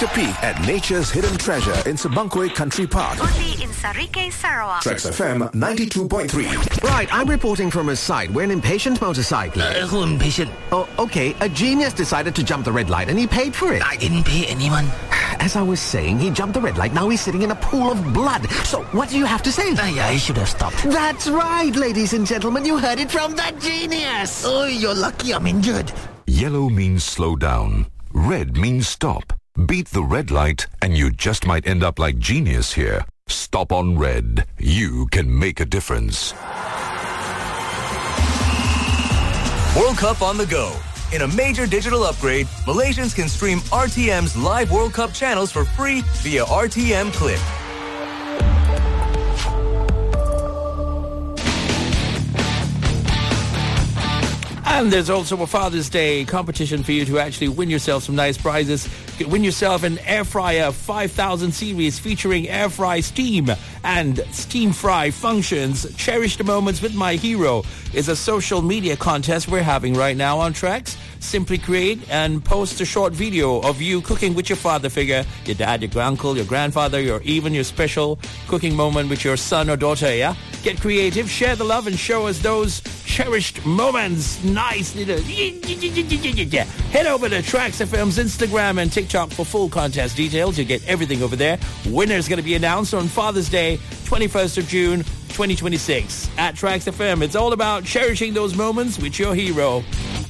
a peek at nature's hidden treasure in Sabangkway Country Park. Only in Sarike, Sarawak. Trax FM 92.3. Right, I'm reporting from a site where an impatient motorcyclist... Who impatient? Oh, okay, a genius decided to jump the red light and he paid for it. I didn't pay anyone. As I was saying, he jumped the red light, now he's sitting in a pool of blood. So, what do you have to say? I should have stopped. That's right, ladies and gentlemen, you heard it from the genius. Oh, you're lucky I'm injured. Yellow means slow down. Red means stop. Beat the red light and you just might end up like genius here. Stop on red. You can make a difference. World Cup on the go. In a major digital upgrade, Malaysians can stream RTM's live World Cup channels for free via RTM Click. And there's also a Father's Day competition for you to actually win yourself some nice prizes. You can win yourself an Air Fryer 5000 series featuring Air Fry Steam and Steam Fry functions. Cherish the Moments with My Hero is a social media contest we're having right now on Trax. Simply create and post a short video of you cooking with your father figure, your dad, your uncle, your grandfather, or even your special cooking moment with your son or daughter, yeah? Get creative, share the love, and show us those cherished moments. Nice little... Head over to Trax FM's Instagram and TikTok for full contest details. You get everything over there. Winner's going to be announced on Father's Day, 21st of June, 2026. At Trax FM, it's all about cherishing those moments with your hero.